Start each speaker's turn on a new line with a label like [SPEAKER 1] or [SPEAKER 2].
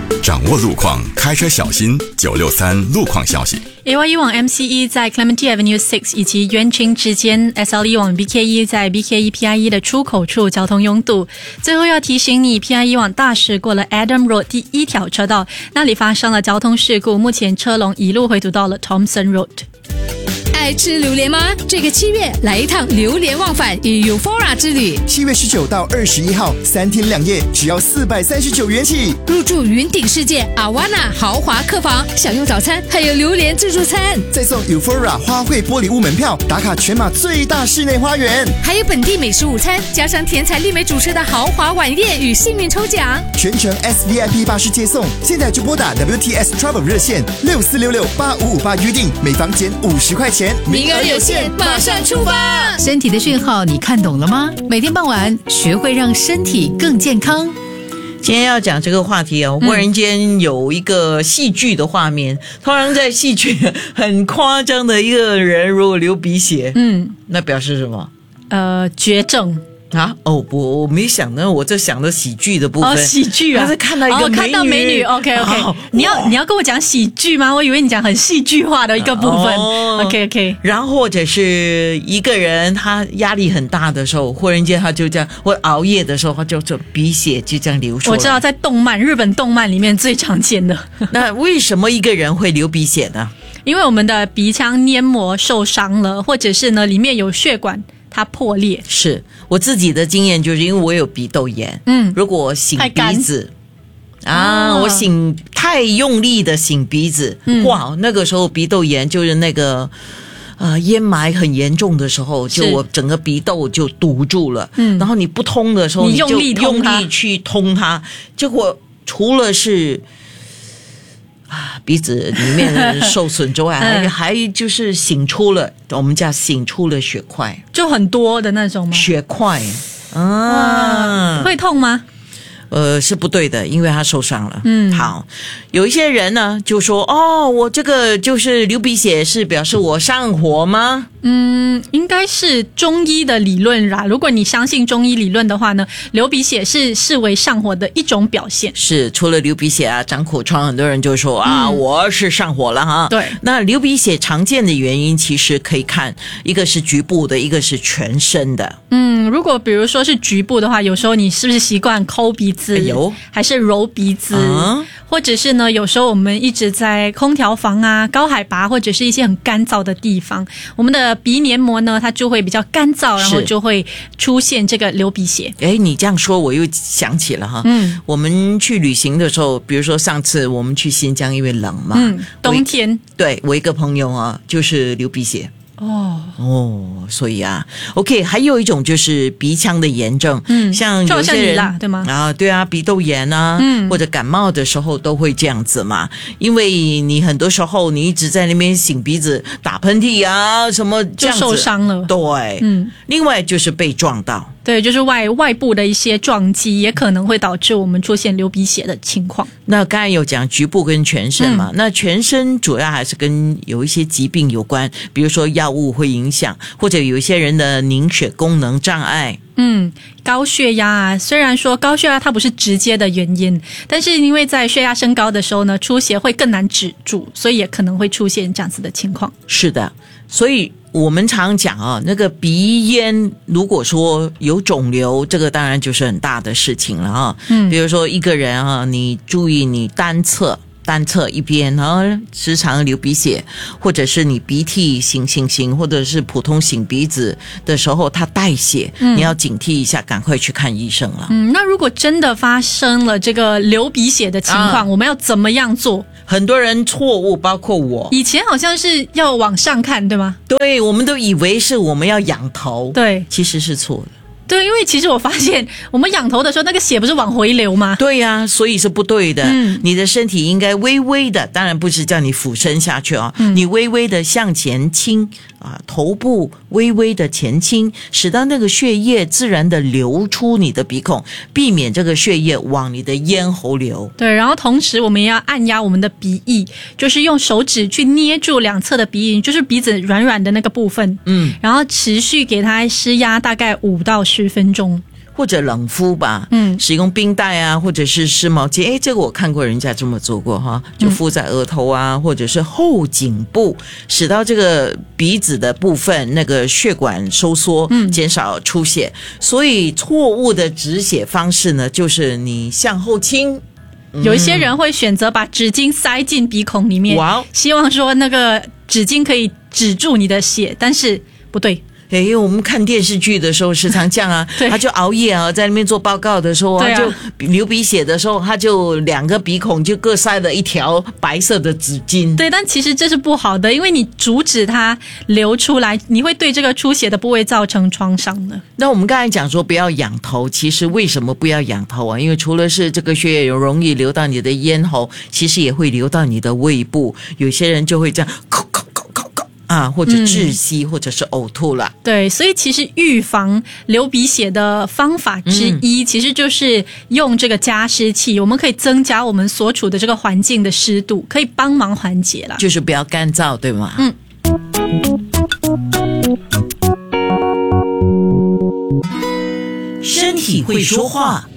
[SPEAKER 1] 掌握路况，开车小心。963路况消息。
[SPEAKER 2] AYE 往 MCE 在 Clementi Avenue 6以及元清之间 SLE 往 BKE 在 BKE PIE 的出口处交通拥堵。最后要提醒你 PIE 往大石过了 Adam Road 第1条车道，那里发生了交通事故，目前车龙一路回堵到了 Thompson Road。
[SPEAKER 3] 爱吃榴莲吗？这个7月来一趟榴莲忘返与 Euphoria 之旅。
[SPEAKER 4] 7月19到21号，3天2夜，只要439元起。
[SPEAKER 3] 入住云顶世界 Awana 豪华客房，享用早餐，还有榴莲自助餐，
[SPEAKER 4] 再送 Euphoria 花卉玻璃屋门票，打卡全马最大室内花园，
[SPEAKER 3] 还有本地美食午餐，加上甜彩丽美主持的豪华晚宴与幸运抽奖，
[SPEAKER 4] 全程 SVIP 巴士接送。现在就拨打 WTS Travel 热线64668558预定，每房减50块钱。
[SPEAKER 3] 名额有限，马上出发！
[SPEAKER 5] 身体的讯号你看懂了吗？每天傍晚学会让身体更健康。
[SPEAKER 6] 今天要讲这个话题忽然间有一个戏剧的画面，通常在戏剧很夸张的一个人如果流鼻血，那表示什么？
[SPEAKER 2] 绝症。
[SPEAKER 6] 啊我没想到，我这想的喜剧的部分。
[SPEAKER 2] 喜剧啊，
[SPEAKER 6] 他是看到一个美女，
[SPEAKER 2] 看到美女 OK、你要跟我讲喜剧吗？我以为你讲很戏剧化的一个部分。OK，
[SPEAKER 6] 然后或者是一个人他压力很大的时候，忽然间他就这样，或熬夜的时候他就鼻血就这样流出来。
[SPEAKER 2] 我知道在日本动漫里面最常见的。
[SPEAKER 6] 那为什么一个人会流鼻血呢？
[SPEAKER 2] 因为我们的鼻腔黏膜受伤了，或者是呢里面有血管它破裂。
[SPEAKER 6] 是我自己的经验，就是因为我有鼻窦炎，如果我擤鼻子我擤太用力的擤鼻子，哇，那个时候鼻窦炎就是那个咽霾很严重的时候，就我整个鼻窦就堵住了，然后你不通的时候，你就用力去通它，结果除了是鼻子里面受损之外，还就是擤出了，我们叫擤出了血块，
[SPEAKER 2] 就很多的那种吗？
[SPEAKER 6] 血块
[SPEAKER 2] 会痛吗？
[SPEAKER 6] 是不对的，因为他受伤了。好，有一些人呢就说，我这个就是流鼻血是表示我上火吗？
[SPEAKER 2] 应该是中医的理论啦。如果你相信中医理论的话呢，流鼻血是视为上火的一种表现。
[SPEAKER 6] 是，除了流鼻血长口疮，很多人就说我是上火了哈。
[SPEAKER 2] 对，
[SPEAKER 6] 那流鼻血常见的原因其实可以看，一个是局部的，一个是全身的。
[SPEAKER 2] 如果比如说是局部的话，有时候你是不是习惯抠鼻子，还是揉鼻子，或者是呢有时候我们一直在空调房高海拔或者是一些很干燥的地方，我们的鼻黏膜呢它就会比较干燥，然后就会出现这个流鼻血。
[SPEAKER 6] 你这样说我又想起了哈，我们去旅行的时候，比如说上次我们去新疆，因为冷嘛，
[SPEAKER 2] 冬天，
[SPEAKER 6] 对，我一个朋友就是流鼻血。所以OK， 还有一种就是鼻腔的炎症，像有些人
[SPEAKER 2] 对吗？
[SPEAKER 6] 对鼻窦炎或者感冒的时候都会这样子嘛，因为你很多时候你一直在那边擤鼻子、打喷嚏什么这样子，
[SPEAKER 2] 就受伤了。
[SPEAKER 6] 对，另外就是被撞到。
[SPEAKER 2] 对，就是外部的一些撞击也可能会导致我们出现流鼻血的情况。
[SPEAKER 6] 那刚才有讲局部跟全身嘛，那全身主要还是跟有一些疾病有关，比如说药物会影响，或者有一些人的凝血功能障碍。
[SPEAKER 2] 高血压虽然说高血压它不是直接的原因，但是因为在血压升高的时候呢，出血会更难止住，所以也可能会出现这样子的情况。是的，
[SPEAKER 6] 所以我们常讲那个鼻咽如果说有肿瘤，这个当然就是很大的事情了比如说一个人你注意你单侧一边时常流鼻血，或者是你鼻涕擤，或者是普通擤鼻子的时候它带血，你要警惕一下，赶快去看医生了。
[SPEAKER 2] 那如果真的发生了这个流鼻血的情况，我们要怎么样做？
[SPEAKER 6] 很多人错误，包括我，
[SPEAKER 2] 以前好像是要往上看，对吗？
[SPEAKER 6] 对，我们都以为是我们要仰头，
[SPEAKER 2] 对，
[SPEAKER 6] 其实是错的。
[SPEAKER 2] 对，因为其实我发现我们仰头的时候那个血不是往回流吗？
[SPEAKER 6] 对呀，所以是不对的。你的身体应该微微的，当然不是叫你俯身下去你微微的向前倾头部微微的前倾，使到那个血液自然的流出你的鼻孔，避免这个血液往你的咽喉流。
[SPEAKER 2] 对，然后同时我们也要按压我们的鼻翼，就是用手指去捏住两侧的鼻翼，就是鼻子软软的那个部分然后持续给它施压大概5到10分钟。
[SPEAKER 6] 或者冷敷吧，使用冰袋啊，或者是湿毛巾。这个我看过人家这么做过哈，就敷在额头啊，或者是后颈部，使到这个鼻子的部分那个血管收缩，减少出血。所以错误的止血方式呢，就是你向后倾。
[SPEAKER 2] 有一些人会选择把纸巾塞进鼻孔里面，希望说那个纸巾可以止住你的血，但是不对。
[SPEAKER 6] 我们看电视剧的时候时常这样啊，他就熬夜啊，在那边做报告的时候，他就流鼻血的时候，他就两个鼻孔就各塞了一条白色的纸巾。
[SPEAKER 2] 对，但其实这是不好的，因为你阻止它流出来，你会对这个出血的部位造成创伤的。
[SPEAKER 6] 那我们刚才讲说不要仰头，其实为什么不要仰头啊？因为除了是这个血液容易流到你的咽喉，其实也会流到你的胃部，有些人就会这样或者窒息，或者是呕吐了。
[SPEAKER 2] 对，所以其实预防流鼻血的方法之一，其实就是用这个加湿器。我们可以增加我们所处的这个环境的湿度，可以帮忙缓解了。
[SPEAKER 6] 就是不要干燥，对吗？身体会说话。